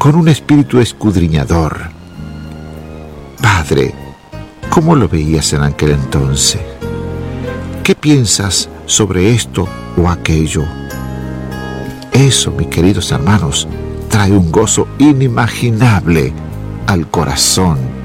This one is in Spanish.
con un espíritu escudriñador. Padre, ¿cómo lo veías en aquel entonces? ¿Qué piensas sobre esto o aquello? Eso, mis queridos hermanos, trae un gozo inimaginable al corazón